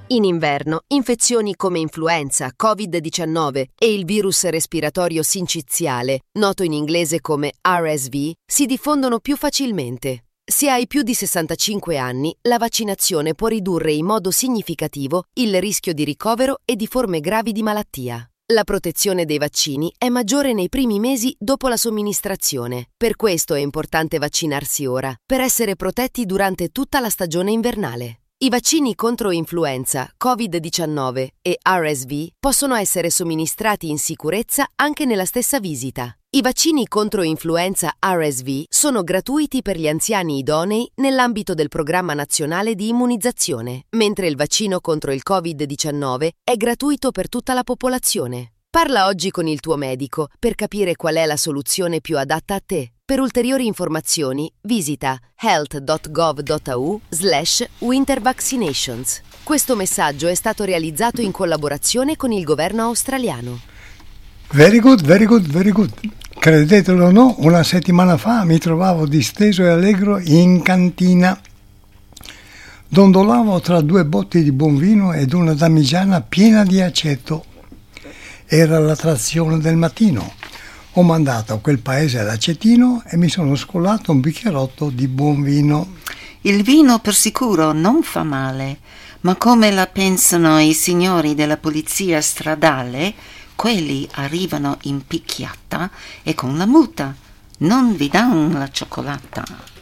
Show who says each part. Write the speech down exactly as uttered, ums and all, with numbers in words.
Speaker 1: In inverno, infezioni come influenza, covid diciannove e il virus respiratorio sinciziale, noto in inglese come R S V, si diffondono più facilmente. Se hai più di sessantacinque anni, la vaccinazione può ridurre in modo significativo il rischio di ricovero e di forme gravi di malattia. La protezione dei vaccini è maggiore nei primi mesi dopo la somministrazione. Per questo è importante vaccinarsi ora, per essere protetti durante tutta la stagione invernale. I vaccini contro influenza, covid diciannove e R S V possono essere somministrati in sicurezza anche nella stessa visita. I vaccini contro influenza R S V sono gratuiti per gli anziani idonei nell'ambito del Programma Nazionale di Immunizzazione, mentre il vaccino contro il covid diciannove è gratuito per tutta la popolazione. Parla oggi con il tuo medico per capire qual è la soluzione più adatta a te. Per ulteriori informazioni visita health.gov.au slash wintervaccinations. Questo messaggio è stato realizzato in collaborazione con il governo australiano.
Speaker 2: Very good, very good, very good. Credetelo o no, una settimana fa mi trovavo disteso e allegro in cantina. Dondolavo tra due botti di buon vino ed una damigiana piena di aceto. Era l'attrazione del mattino. Ho mandato a quel paese l'acetino e mi sono scolato un bicchierotto di buon vino.
Speaker 3: Il vino per sicuro non fa male, ma come la pensano i signori della polizia stradale, quelli arrivano in picchiata e con la multa. Non vi danno la cioccolata.